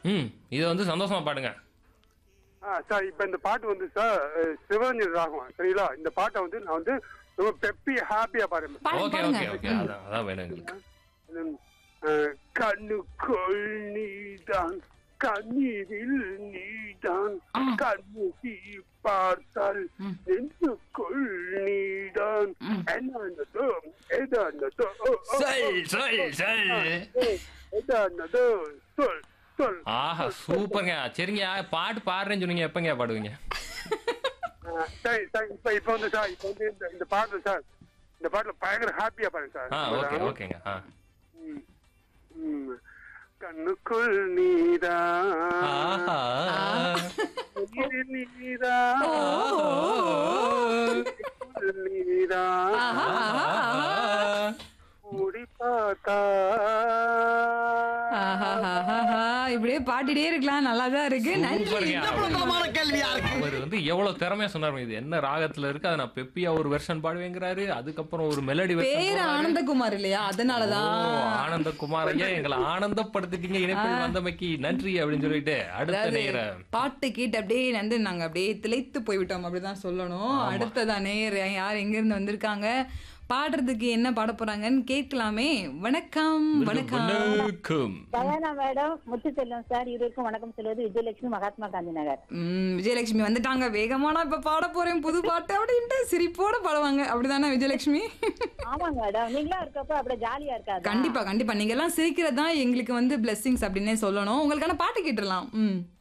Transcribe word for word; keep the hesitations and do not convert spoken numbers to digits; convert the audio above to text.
ம் இதை வந்து சந்தோஷமா பாடுங்க. ஆ சார் இப்ப இந்த பாட்டு வந்து சார் சிவரஞ்சன் ராகம் சரிங்களா? இந்த பாட்டை வந்து நான் வந்து ரொம்ப பெப்பி ஹாப்பியா பாடுறேன். பாடுங்க, ஓகே பாடுங்க. ஓகே ஓகே அதான் அதான் வேணும் எங்களுக்கு. கண்ணுக்குள் நீதான் கண்ணீரில் நீதான் கண்ணுக்கு பார்த்தால் நெஞ்சுக்குள் நீதான் என்னதோ எதானதோ சொல் சொல் சொல். எதானதோ சொல் சொல். ஆஹா சூப்பருங்க. சரிங்க பாட்டு பாடுறேன்னு சொன்னீங்க, எப்பங்க பாடுவீங்க? சரி சார் இப்ப இப்ப வந்து சார் இப்ப வந்து இந்த இந்த பாட்டு சார் இந்த பாட்டுல பயங்கர ஹாப்பியா பாருங்க சார். ஆ ஓகே ஓகேங்க. ஆ ம், ம். கண்ணுக்குள் நீதான் ஆஹா நீரில் நீதான் நீதான் மூடி பார்த்தா ஆஹாஹாஹா. இப்படியே பாடிட்டே இருக்கலாம், நல்லாதான் இருக்கு. நன்றி. அவர் வந்து எவ்வளவு திறமையா சொன்னாரு. இது என்ன ராகத்துல இருக்கு, அதை நான் பெப்பியா ஒரு வெர்ஷன் பாடுவேங்கிறாரு, அதுக்கப்புறம் ஒரு மெலடி பேரு ஆனந்தகுமார் இல்லையா, அதனாலதான். ஆனந்தகுமார் ஐயா எங்களை ஆனந்தப்படுத்திட்டீங்க இணைப்பில் வந்தமைக்கு நன்றி அப்படின்னு சொல்லிட்டு அடுத்த அதாவது நேரம் பாட்டு கேட்டு அப்படியே வந்து நாங்க அப்படியே திளைத்து போய்விட்டோம் அப்படிதான் சொல்லணும். அடுத்ததா நேர் யார் எங்க இருந்து வந்திருக்காங்க, பாடுறதுக்கு என்ன பாட போறாங்கன்னு கேட்கலாமே. வணக்கம். வணக்கம் வணக்கம். டயானா மேடம், முத்துச்செல்வம் சார், இருவருக்கும் வணக்கம் சொல்வது விஜயலட்சுமி, மகாத்மா காந்தி நகர். உம் விஜயலட்சுமி வந்துட்டாங்க. வேகமானா இப்ப பாட போறேன் புது பாட்டு அப்படின்ட்டு சிரிப்போட பாடுவாங்க, அப்படிதானே விஜயலட்சுமி? ஆமாங்க மேடம், நீங்களா இருக்கப்ப அப்படியே ஜாலியா இருக்காது. கண்டிப்பா கண்டிப்பா. நீங்க எல்லாம் சிரிக்கிறதா எங்களுக்கு வந்து பிளெஸிங்ஸ் அப்படின்னே சொல்லணும். உங்களுக்கான பாட்டு கேட்டுடலாம். ம்